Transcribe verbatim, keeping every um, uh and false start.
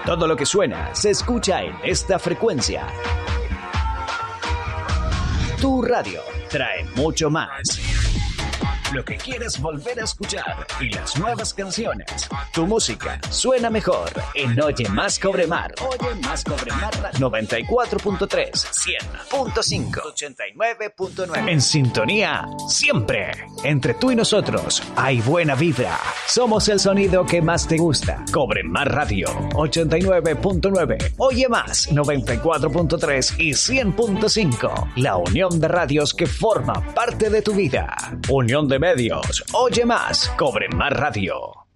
Todo lo que suena se escucha en esta frecuencia. Tu radio trae mucho más. Lo que quieres volver a escuchar y las nuevas canciones. Tu música suena mejor en Oye Más Cobremar. Oye Más Cobremar noventa y cuatro punto tres, cien punto cinco, ochenta y nueve punto nueve. En sintonía siempre. Entre tú y nosotros hay buena vibra. Somos el sonido que más te gusta. Cobremar Radio ochenta y nueve punto nueve. Oye Más noventa y cuatro punto tres y cien punto cinco. La unión de radios que forma parte de tu vida. Unión de medios. Oye Más. Cobremar Radio.